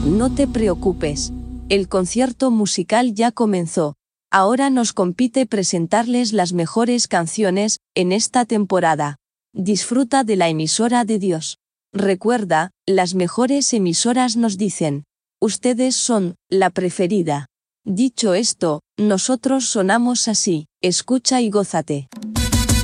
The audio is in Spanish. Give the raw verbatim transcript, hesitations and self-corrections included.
No te preocupes. El concierto musical ya comenzó. Ahora nos compete presentarles las mejores canciones en esta temporada. Disfruta de la emisora de Dios. Recuerda, las mejores emisoras nos dicen: ustedes son la preferida. Dicho esto, nosotros sonamos así. Escucha y gózate.